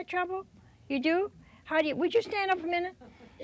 that trouble? You do? How do you, would you stand up a minute?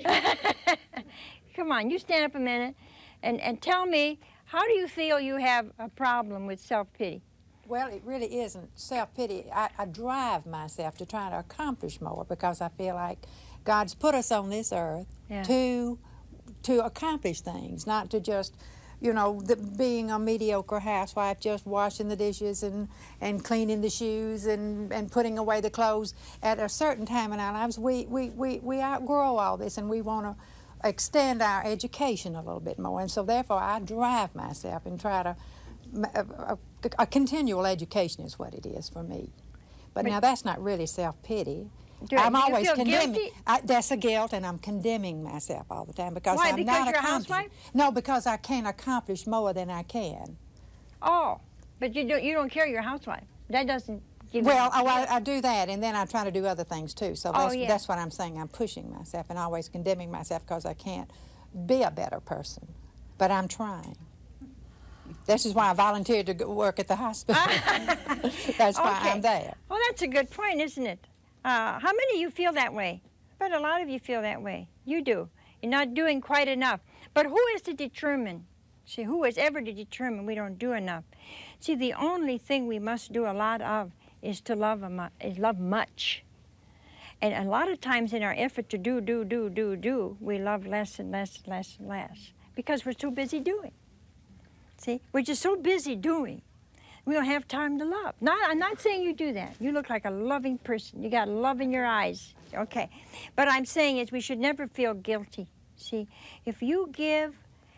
Come on, you stand up a minute and tell me, how do you feel you have a problem with self-pity? Well, it really isn't self-pity. I drive myself to try to accomplish more because I feel like God's put us on this earth to accomplish things, not to just, you know, being a mediocre housewife, just washing the dishes and cleaning the shoes and putting away the clothes. At a certain time in our lives, we outgrow all this, and we want to extend our education a little bit more. And so therefore I drive myself and try to, a continual education is what it is for me. But now that's not really self-pity. I'm always condemning. That's a guilt, and I'm condemning myself all the time because I'm not you're a housewife? No, because I can't accomplish more than I can. Oh, but you don't care you're a housewife. That doesn't give Well, I do that, and then I try to do other things too. So that's what I'm saying. I'm pushing myself and always condemning myself because I can't be a better person. But I'm trying. This is why I volunteered to work at the hospital. That's why I'm there. Well, that's a good point, isn't it? How many of you feel that way? But a lot of you feel that way. You do. You're not doing quite enough. But who is to determine? See, who is ever to determine we don't do enough? See, the only thing we must do a lot of is to love much. And a lot of times in our effort to do, we love less and less and less because we're too busy doing. See, we're just so busy doing, we don't have time to love. I'm not saying you do that. You look like a loving person. You got love in your eyes. Okay. But I'm saying is we should never feel guilty. See, if you give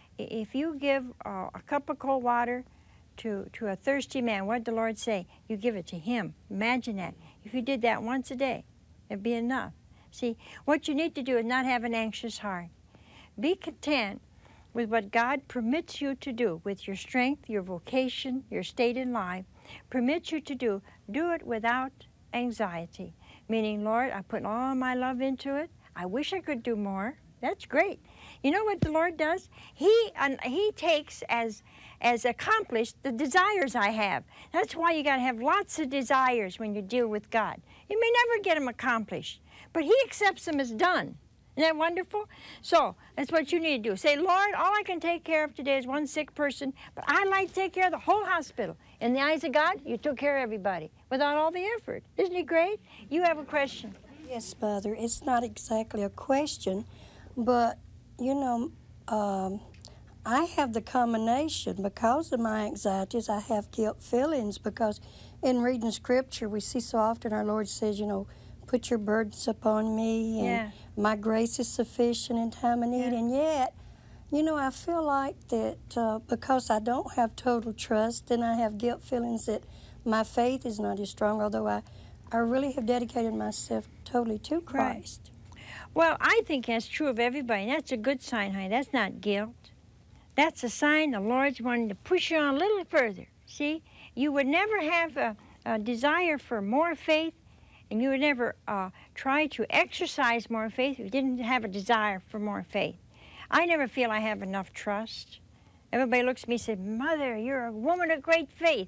a cup of cold water to a thirsty man, what did the Lord say? You give it to him. Imagine that. If you did that once a day, it'd be enough. See, what you need to do is not have an anxious heart. Be content with what God permits you to do, with your strength, your vocation, your state in life, permits you to do. Do it without anxiety. Meaning, Lord, I put all my love into it. I wish I could do more. That's great. You know what the Lord does? He takes as accomplished the desires I have. That's why you got to have lots of desires when you deal with God. You may never get them accomplished, but He accepts them as done. Isn't that wonderful? So that's what you need to do. Say, Lord, all I can take care of today is one sick person, but I'd like to take care of the whole hospital. In the eyes of God, you took care of everybody without all the effort. Isn't it great? You have a question. Yes, Mother. It's not exactly a question, but, you know, I have the combination. Because of my anxieties, I have guilt feelings because in reading Scripture, we see so often our Lord says, you know, put your burdens upon me, and my grace is sufficient in time of need. And yet, you know, I feel like that because I don't have total trust, then I have guilt feelings that my faith is not as strong, although I really have dedicated myself totally to Christ. Right. Well, I think that's true of everybody. That's a good sign, honey. That's not guilt. That's a sign the Lord's wanting to push you on a little further. See, you would never have a desire for more faith, and you would never try to exercise more faith if you didn't have a desire for more faith. I never feel I have enough trust. Everybody looks at me and says, Mother, you're a woman of great faith.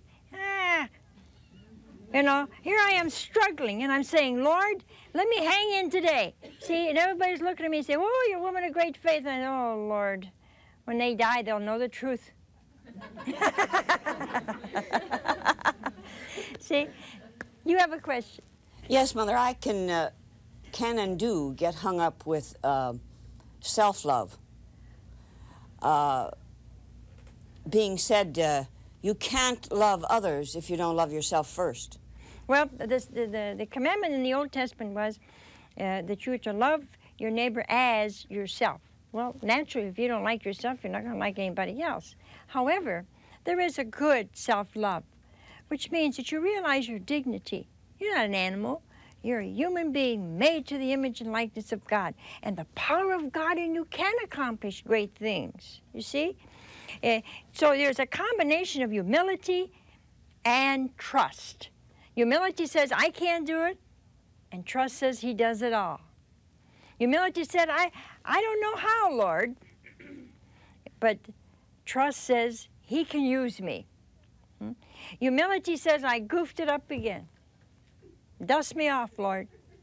You know, here I am struggling, and I'm saying, Lord, let me hang in today. See, and everybody's looking at me and saying, oh, you're a woman of great faith. And I say, oh, Lord, when they die, they'll know the truth. See, you have a question. Yes, Mother, I can and do get hung up with self-love. Being said, you can't love others if you don't love yourself first. Well, the commandment in the Old Testament was that you were to love your neighbor as yourself. Well, naturally, if you don't like yourself, you're not going to like anybody else. However, there is a good self-love, which means that you realize your dignity. You're not an animal. You're a human being made to the image and likeness of God. And the power of God in you can accomplish great things, you see? So there's a combination of humility and trust. Humility says, I can't do it, and trust says He does it all. Humility said, I don't know how, Lord, but trust says He can use me. Humility says, I goofed it up again. Dust me off, Lord.